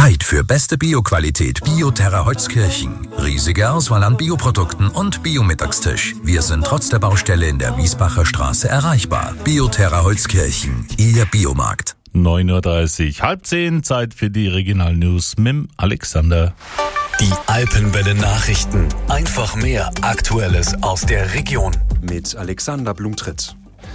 Zeit für beste Bioqualität Bioterra Holzkirchen. Riesige Auswahl an Bioprodukten und Biomittagstisch. Wir sind trotz der Baustelle in der Wiesbacher Straße erreichbar. Bioterra Holzkirchen, Ihr Biomarkt. 9.30 Uhr, halb 10, Zeit für die Regional News mit Alexander. Die Alpenwelle Nachrichten. Einfach mehr Aktuelles aus der Region. Mit Alexander Blumtritt.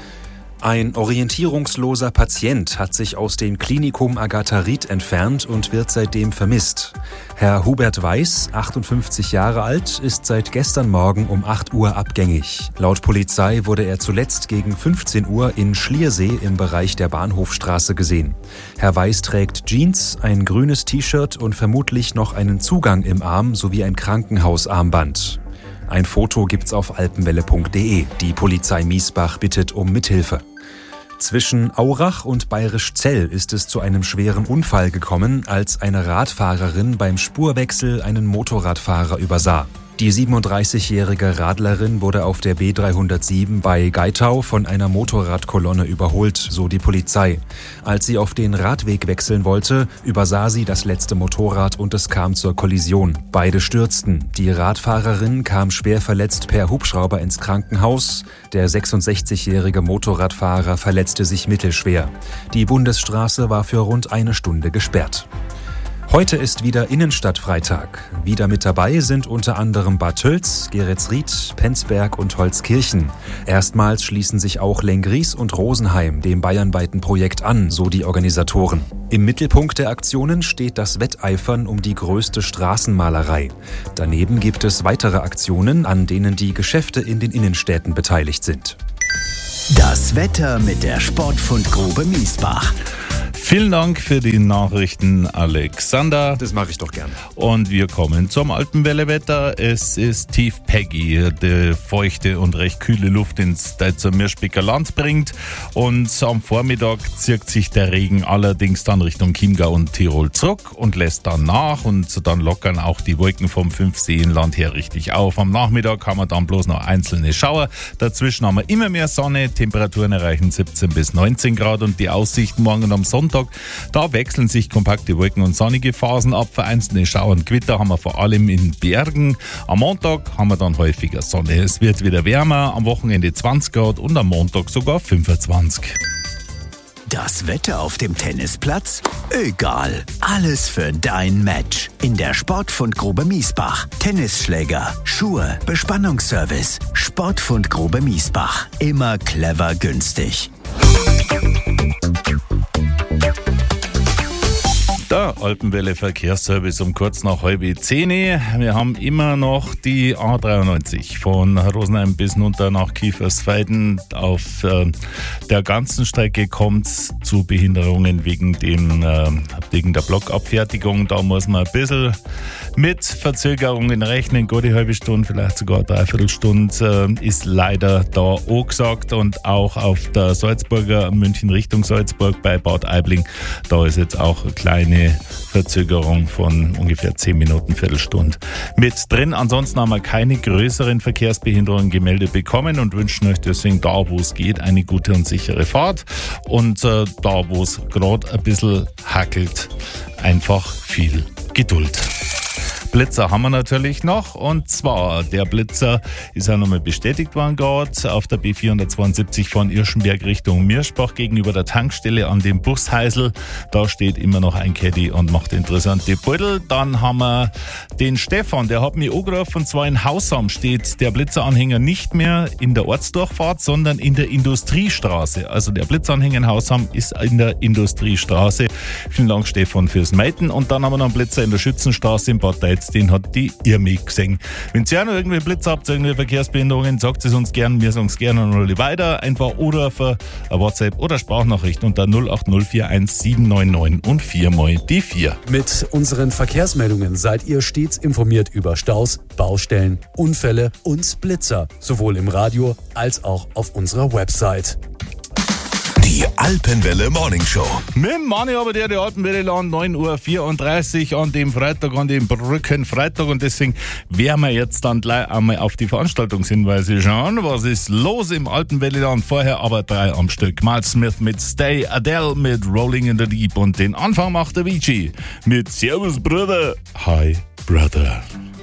Ein orientierungsloser Patient hat sich aus dem Klinikum Agatha Ried entfernt und wird seitdem vermisst. Herr Hubert Weiß, 58 Jahre alt, ist seit gestern Morgen um 8 Uhr abgängig. Laut Polizei wurde er zuletzt gegen 15 Uhr in Schliersee im Bereich der Bahnhofstraße gesehen. Herr Weiß trägt Jeans, ein grünes T-Shirt und vermutlich noch einen Zugang im Arm sowie ein Krankenhausarmband. Ein Foto gibt's auf alpenwelle.de. Die Polizei Miesbach bittet um Mithilfe. Zwischen Aurach und Bayrischzell ist es zu einem schweren Unfall gekommen, als eine Radfahrerin beim Spurwechsel einen Motorradfahrer übersah. Die 37-jährige Radlerin wurde auf der B307 bei Geitau von einer Motorradkolonne überholt, so die Polizei. Als sie auf den Radweg wechseln wollte, übersah sie das letzte Motorrad und es kam zur Kollision. Beide stürzten. Die Radfahrerin kam schwer verletzt per Hubschrauber ins Krankenhaus. Der 66-jährige Motorradfahrer verletzte sich mittelschwer. Die Bundesstraße war für rund eine Stunde gesperrt. Heute ist wieder Innenstadtfreitag. Wieder mit dabei sind unter anderem Bad Tölz, Geretsried, Penzberg und Holzkirchen. Erstmals schließen sich auch Lenggries und Rosenheim dem bayernweiten Projekt an, so die Organisatoren. Im Mittelpunkt der Aktionen steht das Wetteifern um die größte Straßenmalerei. Daneben gibt es weitere Aktionen, an denen die Geschäfte in den Innenstädten beteiligt sind. Das Wetter mit der Sportfundgrube Miesbach. Vielen Dank für die Nachrichten, Alexander. Das mache ich doch gern. Und wir kommen zum Alpenwelle-Wetter. Es ist tief Peggy, die feuchte und recht kühle Luft ins Deutzer Mirschbecker Land bringt. Und am Vormittag zieht sich der Regen allerdings dann Richtung Chiemgau und Tirol zurück und lässt dann nach. Und dann lockern auch die Wolken vom Fünfseenland her richtig auf. Am Nachmittag haben wir dann bloß noch einzelne Schauer. Dazwischen haben wir immer mehr Sonne. Temperaturen erreichen 17 bis 19 Grad. Und die Aussicht morgen am Sonntag, da wechseln sich kompakte Wolken und sonnige Phasen ab. Vereinzelte Schauer und Gewitter haben wir vor allem in Bergen. Am Montag haben wir dann häufiger Sonne. Es wird wieder wärmer, am Wochenende 20 Grad und am Montag sogar 25. Das Wetter auf dem Tennisplatz? Egal. Alles für dein Match. In der Sportfundgrube Miesbach. Tennisschläger, Schuhe, Bespannungsservice. Sportfundgrube Miesbach. Immer clever günstig. Der Alpenwelle Verkehrsservice um kurz nach 9:30. Wir haben immer noch die A93 von Rosenheim bis runter nach Kiefersfelden. Auf der ganzen Strecke kommt es zu Behinderungen wegen der Blockabfertigung. Da muss man ein bisschen mit Verzögerungen rechnen. Gute halbe Stunde, vielleicht sogar dreiviertel Stunde ist leider da angesagt. Und auch auf der Salzburger München Richtung Salzburg bei Bad Aibling, da ist jetzt auch eine kleine Verzögerung von ungefähr 10 Minuten, Viertelstunde mit drin. Ansonsten haben wir keine größeren Verkehrsbehinderungen gemeldet bekommen und wünschen euch deswegen da, wo es geht, eine gute und sichere Fahrt. Und da, wo es gerade ein bisschen hackelt, einfach viel Geduld. Blitzer haben wir natürlich noch, und zwar der Blitzer ist ja nochmal bestätigt worden gerade auf der B472 von Irschenberg Richtung Mirschbach gegenüber der Tankstelle an dem Busheisel. Da steht immer noch ein Caddy und macht interessante Beutel. Dann haben wir den Stefan, der hat mich angerufen, und zwar in Hausham steht der Blitzeranhänger nicht mehr in der Ortsdurchfahrt, sondern in der Industriestraße. Also der Blitzeranhänger in Hausham ist in der Industriestraße. Vielen Dank, Stefan, fürs Melden. Und dann haben wir noch einen Blitzer in der Schützenstraße in Bad Deitz. Den hat die Irmi gesehen. Wenn ihr auch noch irgendwelche Blitzer habt, irgendwelche Verkehrsbehinderungen, sagt es uns gern. Wir sagen es gerne noch weiter. Einfach oder für eine WhatsApp oder Sprachnachricht unter 08041799 und 4 mal die 4. Mit unseren Verkehrsmeldungen seid ihr stets informiert über Staus, Baustellen, Unfälle und Blitzer. Sowohl im Radio als auch auf unserer Website. Die Alpenwelle Morning Show. Mit dem Manni aber der Alpenwelle Land 9.34 Uhr an dem Freitag, an dem Brückenfreitag. Und deswegen werden wir jetzt dann gleich einmal auf die Veranstaltungshinweise schauen. Was ist los im Alpenwelle Land? Vorher aber 3 am Stück. Miles Smith mit Stay, Adele mit Rolling in the Deep und den Anfang macht der Vici mit Servus Brother. Hi Brother.